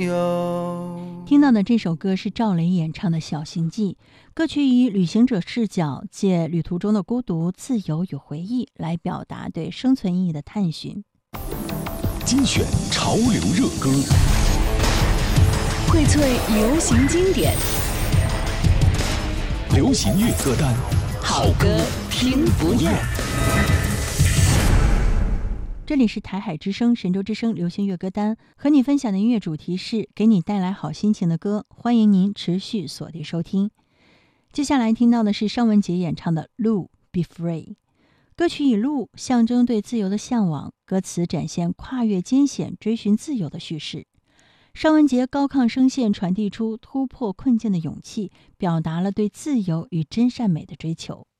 有。 听到的这首歌是赵雷演唱的《小行记》，歌曲以旅行者视角，借旅途中的孤独、自由与回忆来表达对生存意义的探寻。 精选潮流热歌， 荟萃流行经典， 流行乐歌单， 好歌听不厌。 这里是台海之声、神州之声流行乐歌单，和你分享的音乐主题是给你带来好心情的歌，欢迎您持续锁定收听。接下来听到的是尚雯婕演唱的《鹿 Be Free》，歌曲以鹿象征对自由的向往，歌词展现跨越艰险、追寻自由的叙事。尚雯婕高亢声线传递出突破困境的勇气，表达了对自由与真善美的追求。